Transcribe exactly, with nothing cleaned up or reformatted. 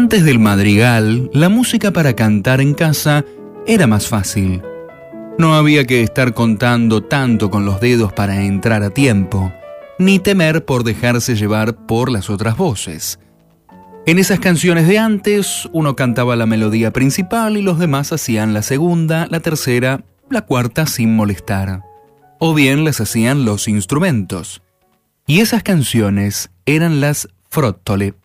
Antes del madrigal, la música para cantar en casa era más fácil. No había que estar contando tanto con los dedos para entrar a tiempo, ni temer por dejarse llevar por las otras voces. En esas canciones de antes, uno cantaba la melodía principal y los demás hacían la segunda, la tercera, la cuarta sin molestar. O bien las hacían los instrumentos. Y esas canciones eran las frottole.